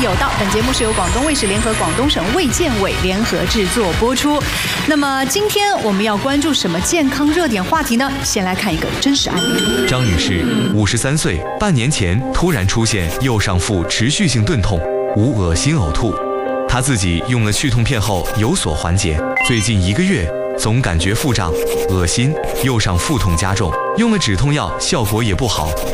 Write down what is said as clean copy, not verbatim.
有道。本节目是由广东卫视联合广东省卫健委联合制作播出。那么今天我们要关注什么健康热点话题呢？先来看一个真实案例。 张女士，53岁，半年前突然出现右上腹持续性钝痛，无恶心呕吐。她自己用了去痛片后有所缓解，最近1个月总感觉腹胀、恶心，右上腹痛加重，用了止痛药效果也不好，